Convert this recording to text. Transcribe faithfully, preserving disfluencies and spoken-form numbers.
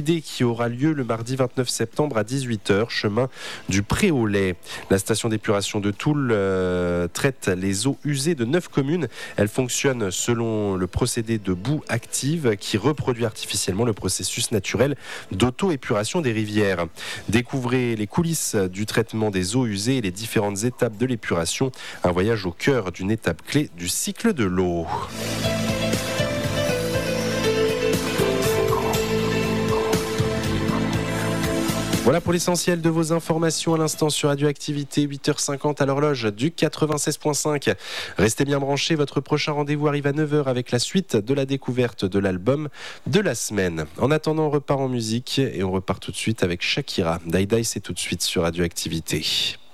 D qui aura lieu le mardi vingt-neuf septembre à dix-huit heures, chemin du Pré-au-Lait. La station d'épuration de Toul euh, traite les eaux usées de neuf communes. Elle fonctionne selon le procédé de boue active qui reproduit artificiellement le processus naturel d'auto-épuration des rivières. Découvrez les coulisses du traitement des eaux usées et les différentes étapes de l'épuration. Un voyage au cœur d'une étape clé du cycle de l'eau. Voilà pour l'essentiel de vos informations à l'instant sur Radioactivité, huit heures cinquante à l'horloge du quatre-vingt-seize virgule cinq. Restez bien branchés, votre prochain rendez-vous arrive à neuf heures avec la suite de la découverte de l'album de la semaine. En attendant, on repart en musique et on repart tout de suite avec Shakira. Die Die, c'est tout de suite sur Radioactivité.